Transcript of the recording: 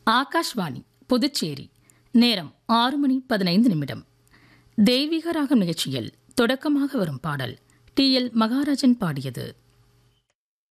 ஆகாஷ்வாணி புதுச்சேரி. நேரம் 6:15. தெய்வீக ராகம் நிகழ்ச்சியில் தொடக்கமாக வரும் பாடல் டி.எல். மகாராஜன் பாடியது.